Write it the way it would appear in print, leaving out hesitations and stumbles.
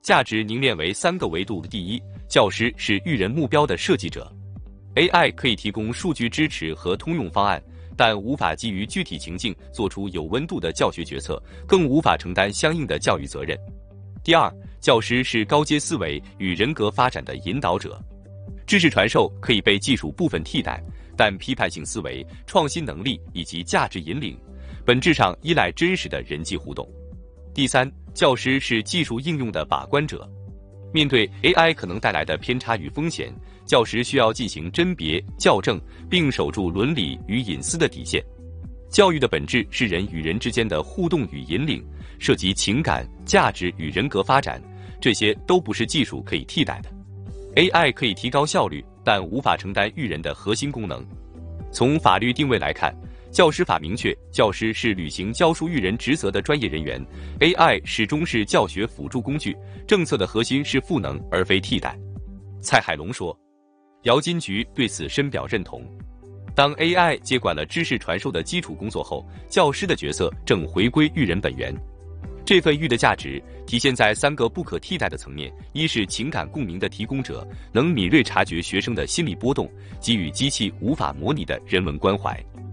价值凝练为3个维度。第一，教师是育人目标的设计者。AI 可以提供数据支持和通用方案，但无法基于具体情境做出有温度的教学决策，更无法承担相应的教育责任。第二，教师是高阶思维与人格发展的引导者。知识传授可以被技术部分替代，但批判性思维、创新能力以及价值引领，本质上依赖真实的人际互动。第三，教师是技术应用的把关者。面对 AI 可能带来的偏差与风险，教师需要进行甄别、校正，并守住伦理与隐私的底线。教育的本质是人与人之间的互动与引领，涉及情感、价值与人格发展，这些都不是技术可以替代的。AI 可以提高效率，但无法承担育人的核心功能。从法律定位来看，教师法明确，教师是履行教书育人职责的专业人员 ，AI 始终是教学辅助工具，政策的核心是赋能而非替代。蔡海龙说。姚金菊对此深表认同。当 AI 接管了知识传授的基础工作后，教师的角色正回归育人本源。这份育的价值体现在3个不可替代的层面：一是情感共鸣的提供者，能敏锐察觉学生的心理波动，给予机器无法模拟的人文关怀；